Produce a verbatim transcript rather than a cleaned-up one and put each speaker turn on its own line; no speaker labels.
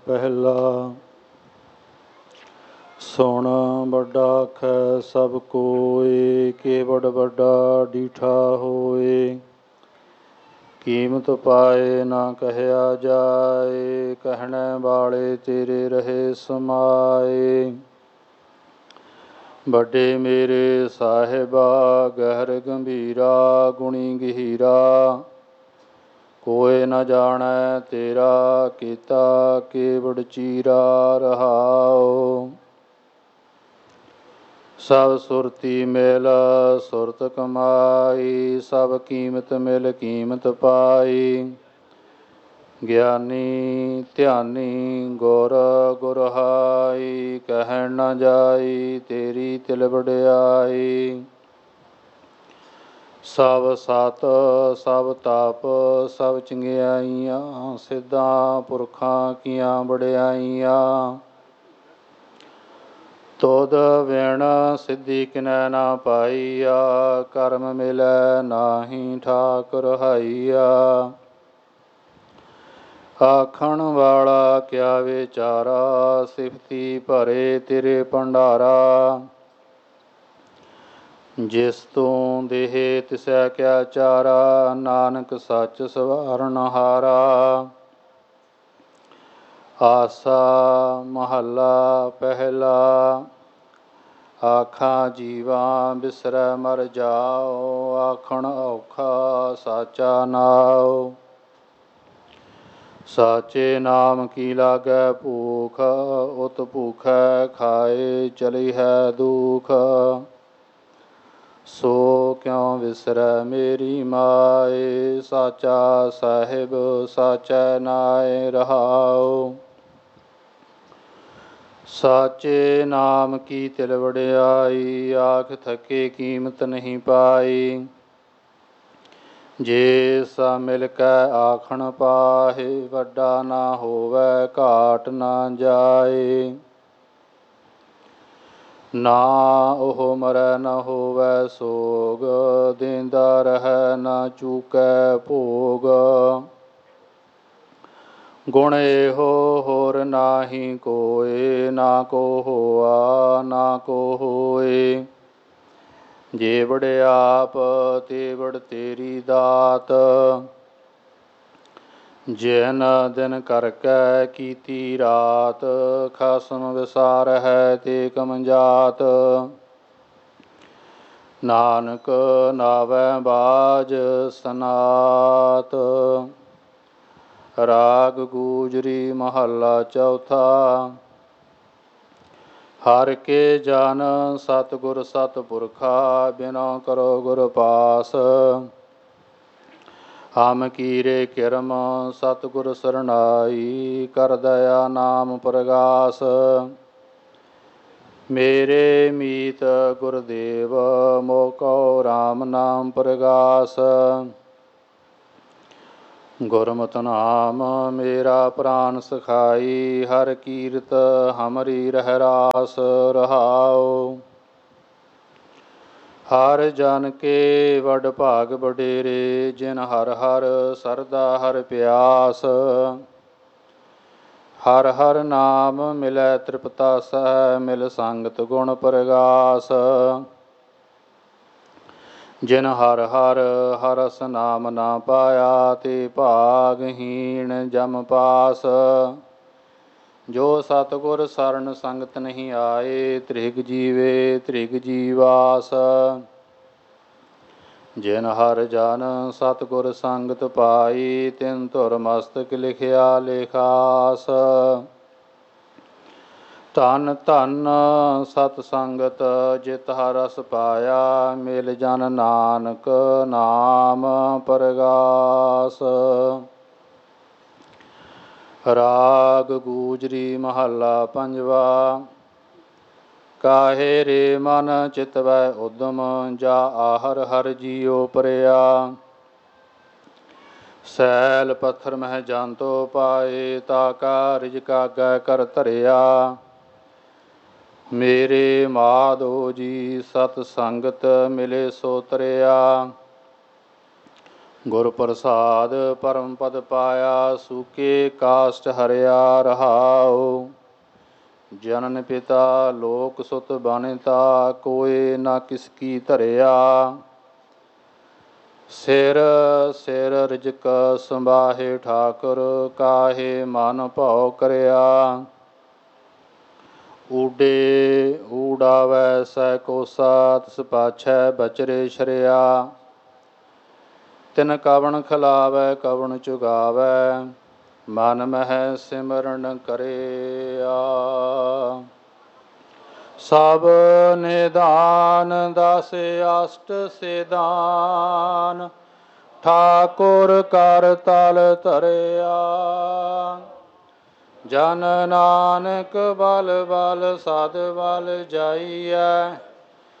ਪਹਿਲਾ ਸੁਣ ਵੱਡਾ ਆਖੈ ਸਭ ਕੋਇ, ਕੇਵੜ ਵੱਡਾ ਡੀਠਾ ਹੋਏ। ਕੀਮਤ ਪਾਏ ਨਾ ਕਹਿਆ ਜਾਏ, ਕਹਿਣੇ ਵਾਲੇ ਤੇਰੇ ਰਹੇ ਸਮਾਏ। ਵੱਡੇ ਮੇਰੇ ਸਾਹਿਬਾ ਗਹਿਰ ਗੰਭੀਰਾ, ਗੁਣੀ ਗਹੀਰਾ ਕੋਇ ਨ ਜਾਣੈ ਤੇਰਾ, ਕੀਤਾ ਕੇਵੜ ਚੀਰਾ ਰਹਾਉ। ਸਭ ਸੁਰਤੀ ਮਿਲ ਸੁਰਤ ਕਮਾਈ, ਸਭ ਕੀਮਤ ਮਿਲ ਕੀਮਤ ਪਾਈ। ਗਿਆਨੀ ਧਿਆਨੀ ਗੁਰ ਗੁਰਹਾਈ, ਕਹਿਣ ਨ ਜਾਈ ਤੇਰੀ ਤਿਲ ਵਡਿਆਈ। ਸਭ ਸਤ ਸਭ ਤਪ ਸਭ ਚੰਗਿਆਈਆਂ, ਸਿੱਧਾਂ ਪੁਰਖਾਂ ਕੀਆਂ ਵਡਿਆਈਆਂ। ਤੁਧ ਵਿਣ ਸਿੱਧੀ ਕਿਨੈ ਨਾ ਪਾਈਆ, ਕਰਮ ਮਿਲੈ ਨਾਹੀ ਠਾਕੁਰ ਹਾਈਆ। ਆਖਣ ਵਾਲਾ ਕਿਆ ਵਿਚਾਰਾ, ਸਿਫਤੀ ਭਰੇ ਤੇਰੇ ਭੰਡਾਰਾ। ਜਿਸ ਤੂੰ ਦੇਹ ਤਿਸੈ ਕਿਆ ਚਾਰਾ, ਨਾਨਕ ਸੱਚ ਸਵਾਰਨ ਹਾਰਾ। ਆਸਾ ਮਹੱਲਾ ਪਹਿਲਾ। ਆਖਾਂ ਜੀਵਾ ਬਿਸਰੈ ਮਰ ਜਾਓ, ਆਖਣ ਔਖਾ ਸਾਚਾ ਨਾਉ। ਸਾਚੇ ਨਾਮ ਕੀ ਲਾਗੈ ਭੂਖ, ਉਤ ਭੂਖੈ ਖਾਏ ਚਲੀ ਹੈ ਦੁਖ। ਸੋ ਕਿਉ ਵਿਸਰੈ ਮੇਰੀ ਮਾਏ, ਸਾਚਾ ਸਾਹਿਬ ਸਾਚੈ ਨਾਇ ਰਹਾਉ। ਸਾਚੇ ਨਾਮ ਕੀ ਤਿਲ ਵਡਿਆਈ, ਆਖ ਥਕੇ ਕੀਮਤ ਨਹੀਂ ਪਾਈ। ਜੇ ਸਾ ਮਿਲ ਕੈ ਆਖਣ ਪਾਹੇ, ਵੱਡਾ ਨਾ ਹੋਵੈ ਘਾਟ ਨਾ ਜਾਏ। ਨਾ ਉਹ ਮਰੈ ਨਾ ਹੋਵੈ ਸੋਗ, ਦੇਂਦਾ ਰਹੈ ਨਾ ਚੂਕੈ ਭੋਗ। ਗੁਣ ਇਹੋ ਹੋਰ ਨਾਹੀ ਕੋਇ, ਨਾ ਕੋ ਹੋਆ ਨਾ ਕੋ ਹੋਏ। ਜੇ ਵਡਿਆਪ ਤੇਵੜ ਤੇਰੀ ਦਾਤ, ਜਿਨ ਦਿਨ ਕਰਕੇ ਕੀਤੀ ਰਾਤ। ਖਸਮ ਵਿਸਾਰਹਿ ਤੇ ਕਮਜਾਤ, ਨਾਨਕ ਨਾਵੈ ਬਾਝ ਸਨਾਤ। ਰਾਗ ਗੂਜਰੀ ਮਹੱਲਾ ਚੌਥਾ। ਹਰਿ ਕੇ ਜਨ ਸਤਿਗੁਰ ਸਤਿਪੁਰਖਾ, ਬਿਨੁ ਕਰੋ ਗੁਰ ਪਾਸ। ਹਮ ਕੀਰੇ ਕਿਰਮ ਸਤਿਗੁਰ ਸਰਨਾਈ, ਕਰ ਦਇਆ ਨਾਮ ਪ੍ਰਗਾਸ। ਮੇਰੇ ਮੀਤ ਗੁਰਦੇਵ, ਮੋਹ ਕਉ ਰਾਮ ਨਾਮ ਪ੍ਰਗਾਸ। ਗੁਰਮਤਿ ਨਾਮ ਮੇਰਾ ਪ੍ਰਾਨ ਸਖਾਈ, ਹਰਿ ਕੀਰਤ ਹਮਰੀ ਰਹਿ ਰਾਸ ਰਹਾਉ। ਹਰਿ ਜਨ ਕੇ ਵਡ ਭਾਗ ਵਡੇਰੇ, ਜਿਨ ਹਰਿ ਹਰਿ ਸਰਦਾ ਹਰਿ ਪਿਆਸ। ਹਰਿ ਹਰਿ ਨਾਮ ਮਿਲੈ ਤ੍ਰਿਪਤਾਸੈ, ਮਿਲ ਸੰਗਤ ਗੁਣ ਪ੍ਰਗਾਸ। ਜਿਨ ਹਰਿ ਹਰਿ ਹਰਸ ਨਾਮ ਨਾ ਪਾਇਆ, ਤੇ ਭਾਗਹੀਣ ਜਮ ਪਾਸ। ਜੋ ਸਤਿਗੁਰ ਸਰਨ ਸੰਗਤ ਨਹੀਂ ਆਏ, ਤ੍ਰਿਗ ਜੀਵੇ ਤ੍ਰਿਗ ਜੀਵਾਸ। ਜਿਨ ਹਰਿ ਜਨ ਸਤਿਗੁਰ ਸੰਗਤ ਪਾਈ, ਤਿਨ ਧੁਰ ਮਸਤਕ ਲਿਖਿਆ ਲੇਖਾਸ। ਧੰਨ ਧੰਨ ਸਤ ਸੰਗਤ ਜਿਤ ਹਰਿ ਰਸ ਪਾਇਆ, ਮਿਲ ਜਨ ਨਾਨਕ ਨਾਮ ਪ੍ਰਗਾਸ। ਰਾਗ ਗੂਜਰੀ ਮਹੱਲਾ ਪੰਜਵਾ। ਕਾਹੇ ਰੇ ਮਨ ਚਿਤਵੈ ਉਦਮ, ਜਾ ਆਹਰ ਹਰਿ ਜੀਉ ਪਰਿਆ। ਸੈਲ ਪੱਥਰ ਮਹਿ ਜੰਤੁ ਪਾਏ, ਤਾ ਕਾ ਰਿਜਕ ਆਗੈ ਕਰ ਧਰਿਆ। ਮੇਰੇ ਮਾਧੋ ਜੀ ਸਤ ਸੰਗਤ ਮਿਲੇ ਸੋ ਤਰਿਆ। ਗੁਰ ਪ੍ਰਸਾਦ ਪਰਮ ਪਦ ਪਾਇਆ, ਸੂਕੇ ਕਾਸ਼ਟ ਹਰਿਆ ਰਹਾਉ। ਜਨਨ ਪਿਤਾ ਲੋਕ ਸੁਤ ਬਾਨਿਤਾ, ਕੋਇ ਨਾ ਕਿਸ ਕੀ ਧਰਿਆ। ਸਿਰ ਸਿਰ ਰਿਜਕ ਸੰਬਾਹੇ ਠਾਕੁਰ, ਕਾਹੇ ਮਨ ਭਉ ਕਰਿਆ। ਊਡੇ ਊਡਾਵੈ ਸੈ ਕੋਸਾ, ਤਿਸ ਪਾਛੈ ਬਚਰੇ ਸ਼ਰਿਆ। ਤਿਨ ਕਵਣ ਖਿਲਾਵੈ ਕਵਣ ਚੁਗਾਵੈ, ਮਨ ਮਹਿ ਸਿਮਰਨ ਕਰਿਆ। ਸਭ ਨਿਦਾਨ ਦਸ ਅਸ਼ਟ ਸਿਦਾਨ, ਠਾਕੁਰ ਕਰ ਤਲ ਧਰਿਆ। ਜਨ ਨਾਨਕ ਬਲ ਬਲ ਸਦ ਬਲ ਜਾਈਐ,